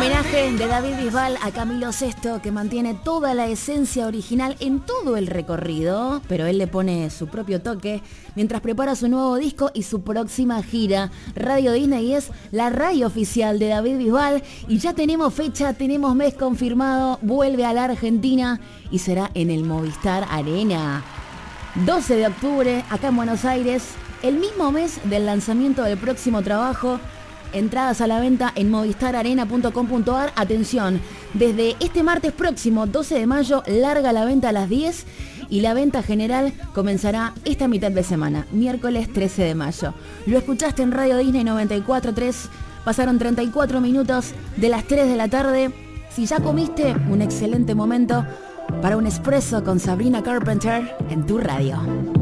homenaje de David Bisbal a Camilo Sesto, que mantiene toda la esencia original en todo el recorrido, pero él le pone su propio toque mientras prepara su nuevo disco y su próxima gira. Radio Disney es la radio oficial de David Bisbal y ya tenemos fecha, tenemos mes confirmado, vuelve a la Argentina y será en el Movistar Arena. 12 de octubre, acá en Buenos Aires, el mismo mes del lanzamiento del próximo trabajo. Entradas a la venta en movistararena.com.ar. Atención, desde este martes próximo, 12 de mayo, larga la venta a las 10 y la venta general comenzará esta mitad de semana, miércoles 13 de mayo. Lo escuchaste en Radio Disney 94.3, pasaron 34 minutos de las 3 de la tarde. Si ya comiste, un excelente momento para un espresso con Sabrina Carpenter en tu radio.